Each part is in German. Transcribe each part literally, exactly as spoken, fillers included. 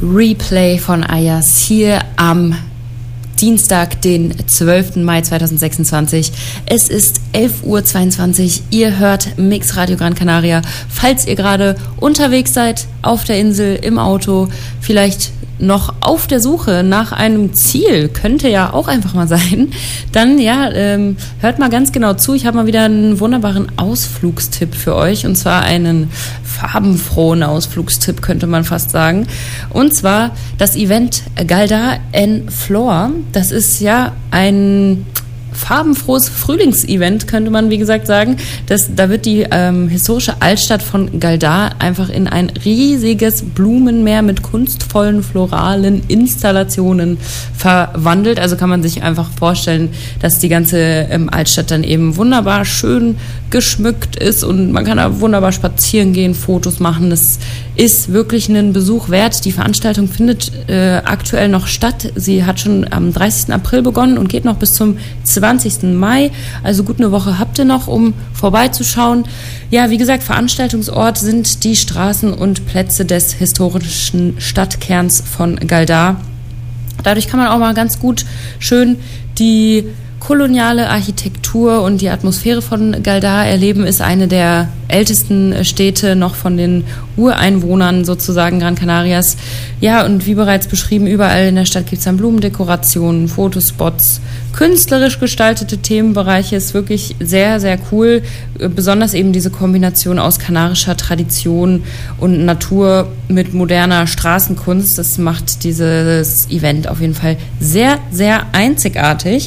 Replay von Ayaz hier am Dienstag, den zwölften Mai zweitausendsechsundzwanzig. Es ist elf Uhr zweiundzwanzig. Ihr hört Mix Radio Gran Canaria. Falls ihr gerade unterwegs seid, auf der Insel, im Auto, vielleicht noch auf der Suche nach einem Ziel, könnte ja auch einfach mal sein, dann ja, ähm, hört mal ganz genau zu. Ich habe mal wieder einen wunderbaren Ausflugstipp für euch, und zwar einen farbenfrohen Ausflugstipp, könnte man fast sagen. Und zwar das Event Galdar en Flor. Das ist ja ein farbenfrohes Frühlingsevent, könnte man wie gesagt sagen. Das, da wird die ähm, historische Altstadt von Galdar einfach in ein riesiges Blumenmeer mit kunstvollen floralen Installationen verwandelt. Also kann man sich einfach vorstellen, dass die ganze ähm, Altstadt dann eben wunderbar schön geschmückt ist und man kann da wunderbar spazieren gehen, Fotos machen. Das ist wirklich einen Besuch wert. Die Veranstaltung findet äh, aktuell noch statt. Sie hat schon am dreißigsten April begonnen und geht noch bis zum zwanzigsten Mai. Also gut eine Woche habt ihr noch, um vorbeizuschauen. Ja, wie gesagt, Veranstaltungsort sind die Straßen und Plätze des historischen Stadtkerns von Galdar. Dadurch kann man auch mal ganz gut schön die koloniale Architektur und die Atmosphäre von Galdar erleben. Ist eine der ältesten Städte noch von den Ureinwohnern sozusagen Gran Canarias. Ja, und wie bereits beschrieben, überall in der Stadt gibt es dann Blumendekorationen, Fotospots, künstlerisch gestaltete Themenbereiche. Ist wirklich sehr, sehr cool. Besonders eben diese Kombination aus kanarischer Tradition und Natur mit moderner Straßenkunst. Das macht dieses Event auf jeden Fall sehr, sehr einzigartig.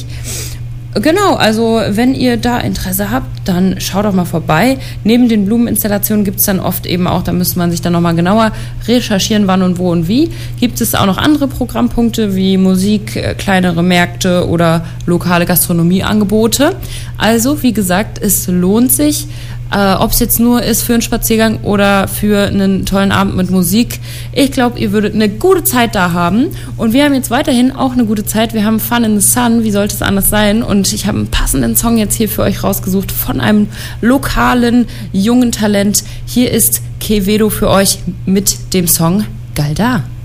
Genau, also wenn ihr da Interesse habt, dann schaut doch mal vorbei. Neben den Blumeninstallationen gibt es dann oft eben auch, da müsste man sich dann nochmal genauer recherchieren, wann und wo und wie, gibt es auch noch andere Programmpunkte wie Musik, kleinere Märkte oder lokale Gastronomieangebote. Also wie gesagt, es lohnt sich, äh, ob es jetzt nur ist für einen Spaziergang oder für einen tollen Abend mit Musik. Ich glaube, ihr würdet eine gute Zeit da haben. Und wir haben jetzt weiterhin auch eine gute Zeit. Wir haben Fun in the Sun, wie sollte es anders sein? Und ich habe einen passenden Song jetzt hier für euch rausgesucht von einem lokalen, jungen Talent. Hier ist Quevedo für euch mit dem Song Galdar.